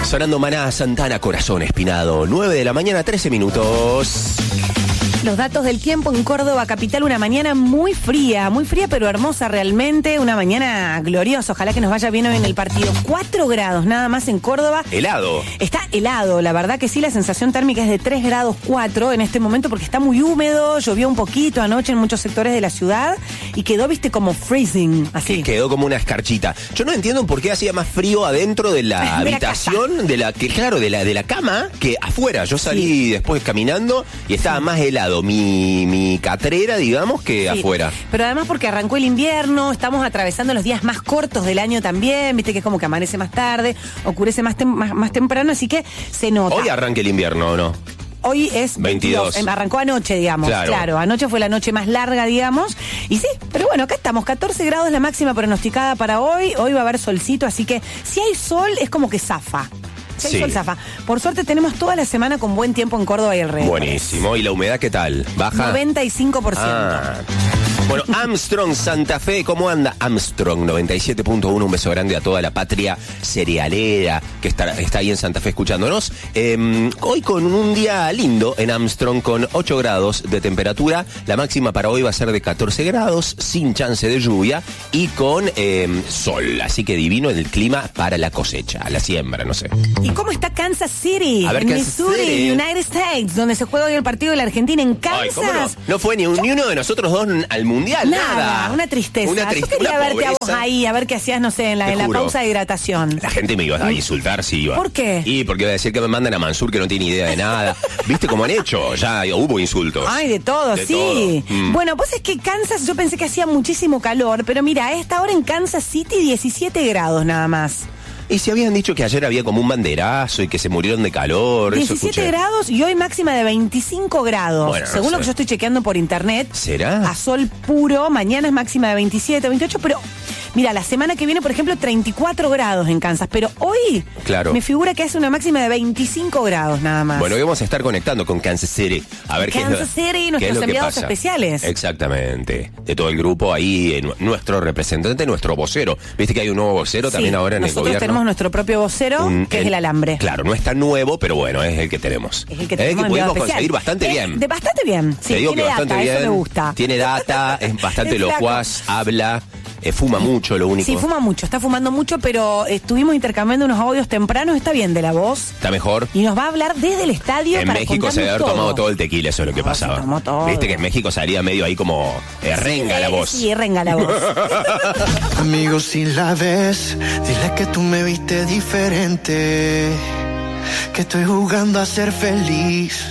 Sonando Maná, Santana, Corazón Espinado. 9 de la mañana, 13 minutos. Los datos del tiempo en Córdoba capital, una mañana muy fría pero hermosa realmente, una mañana gloriosa, ojalá que nos vaya bien hoy en el partido. 4 grados nada más en Córdoba. Helado. Está helado, la verdad que sí, la sensación térmica es de 3 grados 4 en este momento porque está muy húmedo, llovió un poquito anoche en muchos sectores de la ciudad y quedó, viste, como freezing, así. Quedó como una escarchita. Yo no entiendo por qué hacía más frío adentro de la habitación, de la cama, que afuera. Yo salí después caminando y estaba más helado mi catrera, digamos, que afuera. Pero además porque arrancó el invierno, estamos atravesando los días más cortos del año también, viste que es como que amanece más tarde, ocurrece más temprano, así que se nota. Hoy arranca el invierno, ¿o no? Hoy es 22. Arrancó anoche, digamos. Claro, anoche fue la noche más larga, digamos. Y sí, pero bueno, acá estamos. 14 grados la máxima pronosticada para hoy. Hoy va a haber solcito, así que si hay sol es como que zafa. Sí. Sol zafa. Por suerte tenemos toda la semana con buen tiempo en Córdoba y alrededor. Buenísimo. ¿Y la humedad qué tal? ¿Baja? 95%. Bueno, Armstrong Santa Fe, ¿cómo anda? Armstrong 97.1, un beso grande a toda la patria cerealera que está ahí en Santa Fe escuchándonos. Hoy con un día lindo en Armstrong con 8 grados de temperatura. La máxima para hoy va a ser de 14 grados, sin chance de lluvia y con sol. Así que divino el clima para la cosecha, la siembra, no sé. ¿Y cómo está Kansas City? A ver, en Kansas Missouri, City. United States, donde se juega hoy el partido de la Argentina en Kansas. Ay, ¿cómo no? No fue ni uno de nosotros dos al mundial, nada. Una tristeza. Yo quería verte a vos ahí, a ver qué hacías, no sé, en la pausa de hidratación. La gente me iba a insultar si iba. ¿Por qué? Y porque iba a decir que me mandan a Mansur, que no tiene idea de nada. ¿Viste cómo han hecho? Ya hubo insultos. Ay, de todo, sí. Bueno, pues es que Kansas, yo pensé que hacía muchísimo calor, pero mira, a esta hora en Kansas City 17 grados nada más. Y si habían dicho que ayer había como un banderazo y que se murieron de calor. 17 grados y hoy máxima de 25 grados. Bueno, según lo que yo estoy chequeando por internet. ¿Será? A sol puro, mañana es máxima de 27, 28, pero mira, la semana que viene, por ejemplo, 34 grados en Kansas, pero hoy me figura que hace una máxima de 25 grados nada más. Bueno, hoy vamos a estar conectando con Kansas City. A ver Kansas City, nuestros enviados especiales. Exactamente. De todo el grupo ahí, nuestro representante, nuestro vocero. Viste que hay un nuevo vocero también ahora en el gobierno. Nosotros tenemos nuestro propio vocero, que es el alambre. Claro, no es tan nuevo, pero bueno, es el que tenemos. Es el que tenemos. Que pudimos conseguir bastante bien. Bastante bien. Sí, te digo que bastante data, bien. Eso me gusta. Tiene data, es bastante locuaz, habla. Fuma mucho, lo único. Sí, fuma mucho, está fumando mucho, pero estuvimos intercambiando unos audios tempranos, está bien de la voz. Está mejor. Y nos va a hablar desde el estadio. En México se debe haber tomado todo el tequila, eso es lo que pasaba. Se tomó todo. Viste que en México salía medio ahí como renga la voz. Sí, renga la voz. Amigos, si la ves, dile que tú me viste diferente, que estoy jugando a ser feliz.